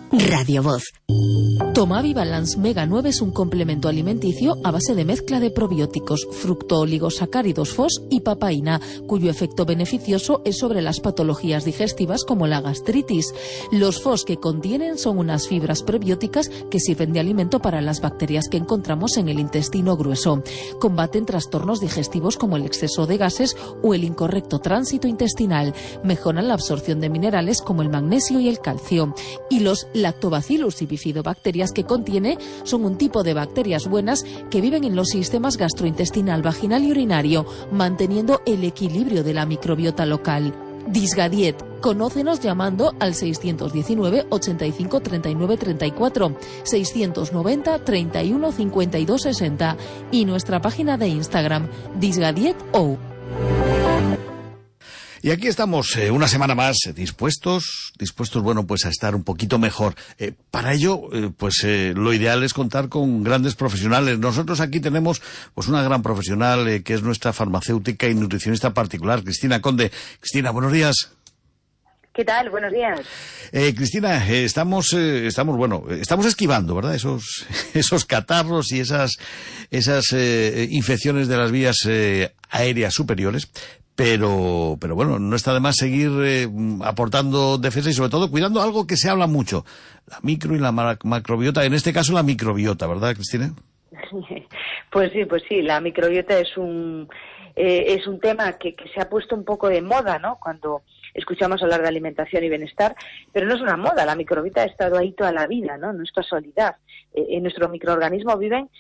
Radio Voz. Tomavi Balance Mega 9 es un complemento alimenticio a base de mezcla de probióticos, fructooligosacáridos FOS y papaína, cuyo efecto beneficioso es sobre las patologías digestivas como la gastritis. Los FOS que contienen son unas fibras prebióticas que sirven de alimento para las bacterias que encontramos en el intestino grueso. Combaten trastornos digestivos como el exceso de gases o el incorrecto tránsito intestinal. Mejoran la absorción de minerales como el magnesio y el calcio. Y los lactobacillus y bifidobacterias que contiene son un tipo de bacterias buenas que viven en los sistemas gastrointestinal, vaginal y urinario, manteniendo el equilibrio de la microbiota local. Disgadiet. Conócenos llamando al 619 85 39 34, 690 31 52 60 y nuestra página de Instagram, Disgadiet.o. Y aquí estamos una semana más dispuestos, bueno, pues a estar un poquito mejor. Para ello, lo ideal es contar con grandes profesionales. Nosotros aquí tenemos pues una gran profesional que es nuestra farmacéutica y nutricionista particular, Cristina Conde. Cristina, buenos días. ¿Qué tal? Buenos días. Cristina, estamos esquivando, ¿verdad? Esos catarros y esas infecciones de las vías aéreas superiores. Pero bueno, no está de más seguir aportando defensa y sobre todo cuidando algo que se habla mucho, la micro y la macrobiota, en este caso la microbiota, ¿verdad, Cristina? Pues sí, la microbiota es un tema que se ha puesto un poco de moda, ¿no? Cuando escuchamos hablar de alimentación y bienestar, pero no es una moda, la microbiota ha estado ahí toda la vida, ¿no? No es casualidad. En nuestro microorganismo viven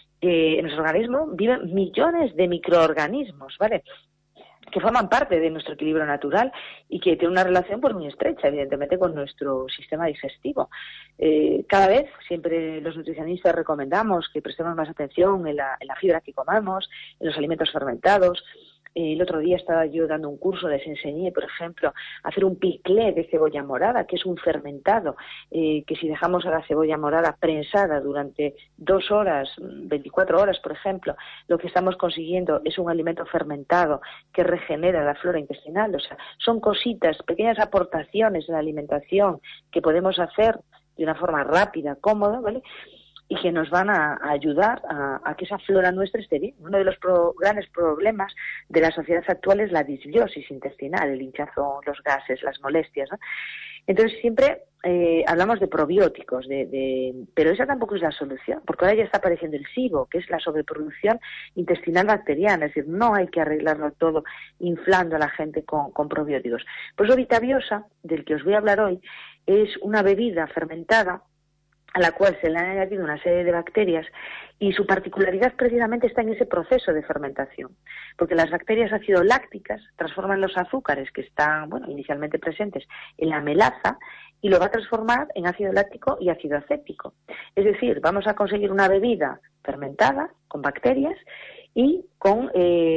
millones de microorganismos, ¿vale?, que forman parte de nuestro equilibrio natural y que tienen una relación pues muy estrecha, evidentemente, con nuestro sistema digestivo. Cada vez, siempre los nutricionistas recomendamos que prestemos más atención en la fibra que comamos, en los alimentos fermentados. El otro día estaba yo dando un curso, les enseñé, por ejemplo, a hacer un piclé de cebolla morada, que es un fermentado, que si dejamos a la cebolla morada prensada durante 2 horas, 24 horas, por ejemplo, lo que estamos consiguiendo es un alimento fermentado que regenera la flora intestinal. O sea, son cositas, pequeñas aportaciones en la alimentación que podemos hacer de una forma rápida, cómoda, ¿vale?, y que nos van a ayudar a que esa flora nuestra esté bien. Uno de los grandes problemas de la sociedad actual es la disbiosis intestinal, el hinchazón, los gases, las molestias, ¿no? Entonces siempre hablamos de probióticos, pero esa tampoco es la solución, porque ahora ya está apareciendo el SIBO, que es la sobreproducción intestinal bacteriana, es decir, no hay que arreglarlo todo inflando a la gente con probióticos. Por eso Vitabiosa, del que os voy a hablar hoy, es una bebida fermentada a la cual se le han añadido una serie de bacterias y su particularidad precisamente está en ese proceso de fermentación, porque las bacterias ácido lácticas transforman los azúcares que están, inicialmente presentes en la melaza y lo va a transformar en ácido láctico y ácido acético. Es decir, vamos a conseguir una bebida fermentada con bacterias y con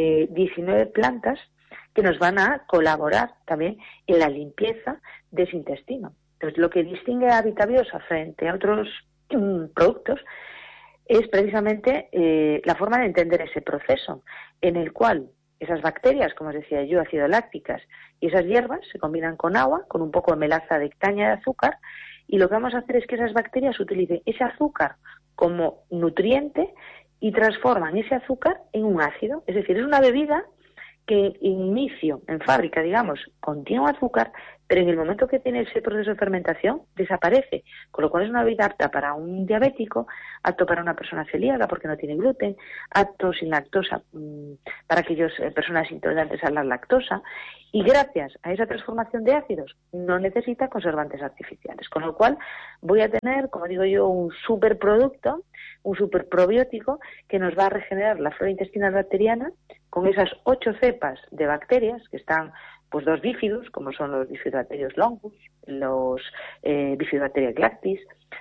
19 plantas que nos van a colaborar también en la limpieza de ese intestino. Entonces, lo que distingue a Vitabiosa frente a otros productos es precisamente la forma de entender ese proceso, en el cual esas bacterias, como os decía yo, ácido lácticas, y esas hierbas se combinan con agua, con un poco de melaza de caña de azúcar, y lo que vamos a hacer es que esas bacterias utilicen ese azúcar como nutriente y transforman ese azúcar en un ácido. Es decir, es una bebida que inicio en fábrica, digamos, contiene azúcar, pero en el momento que tiene ese proceso de fermentación desaparece, con lo cual es una bebida apta para un diabético, apto para una persona celíaca porque no tiene gluten, apto sin lactosa para aquellas personas intolerantes a la lactosa, y gracias a esa transformación de ácidos no necesita conservantes artificiales, con lo cual voy a tener, como digo yo, un superproducto, un superprobiótico que nos va a regenerar la flora intestinal bacteriana con esas 8 cepas de bacterias que están, pues 2 bífidos, como son los Bifidobacterius longus, los Bifidobacteriae lactis,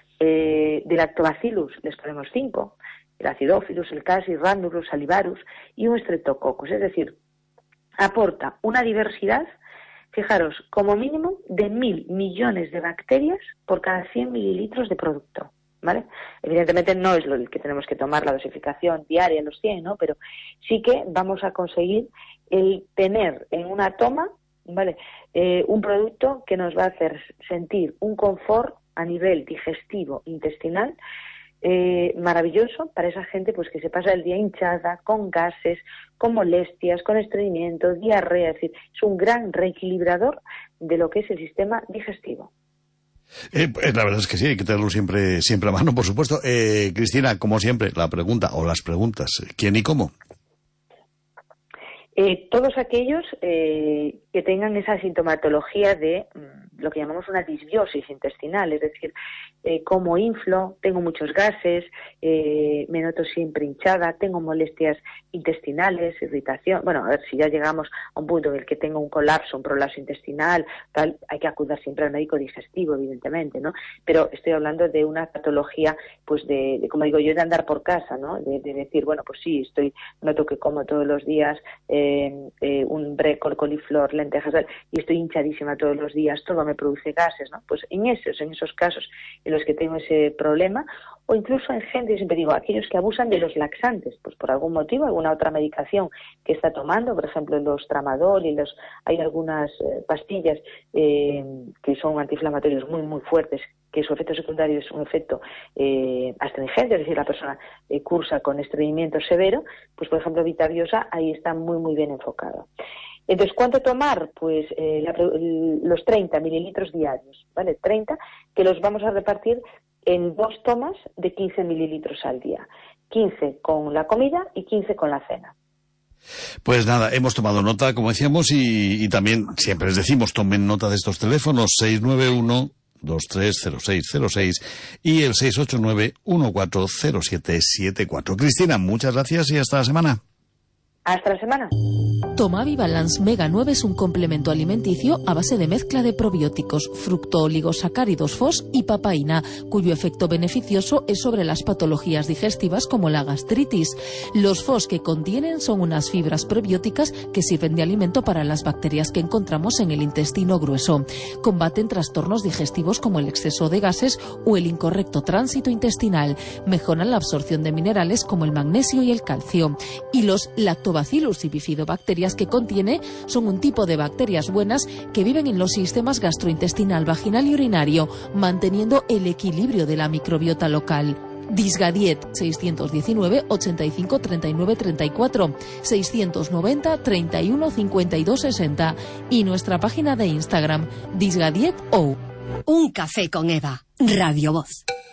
de Lactobacillus les ponemos 5, el Acidophilus, el Cassis, Rhamnus, Salivarus y un Streptococcus, es decir, aporta una diversidad, fijaros, como mínimo de 1.000 millones de bacterias por cada 100 mililitros de producto, ¿vale? Evidentemente no es lo que tenemos que tomar la dosificación diaria, los 100, ¿no? Pero sí que vamos a conseguir el tener en una toma, ¿vale?, un producto que nos va a hacer sentir un confort a nivel digestivo intestinal maravilloso para esa gente pues que se pasa el día hinchada, con gases, con molestias, con estreñimiento, diarrea. Es decir, es un gran reequilibrador de lo que es el sistema digestivo. La verdad es que sí, hay que tenerlo siempre a mano, por supuesto. Cristina, como siempre, la pregunta o las preguntas, ¿quién y cómo? Todos aquellos que tengan esa sintomatología de lo que llamamos una disbiosis intestinal, es decir, como inflo, tengo muchos gases, me noto siempre hinchada, tengo molestias intestinales, irritación. Bueno, a ver, si ya llegamos a un punto en el que tengo un colapso, un prolapso intestinal, tal, hay que acudir siempre al médico digestivo, evidentemente, ¿no? Pero estoy hablando de una patología, pues de como digo yo, de andar por casa, ¿no? De decir, bueno, pues sí, noto que como todos los días un brécol, coliflor, lentejas, y estoy hinchadísima todos los días, todo me produce gases, ¿no? Pues en esos casos en los que tengo ese problema, o incluso en gente, yo siempre digo, aquellos que abusan de los laxantes, pues por algún motivo, alguna otra medicación que está tomando, por ejemplo los tramadol y hay algunas pastillas que son antiinflamatorios muy, muy fuertes, que su efecto secundario es un efecto astringente, es decir, la persona cursa con estreñimiento severo, pues por ejemplo Vitaviosa ahí está muy, muy bien enfocado. Entonces, ¿cuánto tomar? Pues los 30 mililitros diarios, ¿vale? 30, que los vamos a repartir en 2 tomas de 15 mililitros al día. 15 con la comida y 15 con la cena. Pues nada, hemos tomado nota, como decíamos, y también siempre les decimos, tomen nota de estos teléfonos, 691-230606 y el 689-140774. Cristina, muchas gracias y hasta la semana. Hasta la semana. Tomavi Balance Mega 9 es un complemento alimenticio a base de mezcla de probióticos, fructooligosacáridos FOS y papaína, cuyo efecto beneficioso es sobre las patologías digestivas como la gastritis. Los FOS que contienen son unas fibras prebióticas que sirven de alimento para las bacterias que encontramos en el intestino grueso. Combaten trastornos digestivos como el exceso de gases o el incorrecto tránsito intestinal. Mejoran la absorción de minerales como el magnesio y el calcio. Y los Lactobacillus y bifidobacterias que contiene son un tipo de bacterias buenas que viven en los sistemas gastrointestinal, vaginal y urinario, manteniendo el equilibrio de la microbiota local. Disgadiet 619 85 39 34 690 31 52 60 y nuestra página de Instagram Disgadiet O. Un café con Eva, Radio Voz.